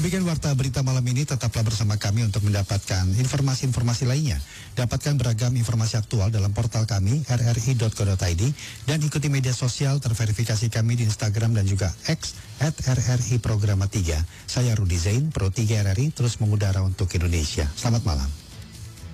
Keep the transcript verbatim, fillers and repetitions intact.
Demikian warta berita malam ini, tetaplah bersama kami untuk mendapatkan informasi-informasi lainnya. Dapatkan beragam informasi aktual dalam portal kami r r i dot co dot i d dan ikuti media sosial terverifikasi kami di Instagram dan juga X at r r i programa tiga. Saya Rudi Zain, Pro tiga R R I terus mengudara untuk Indonesia. Selamat malam.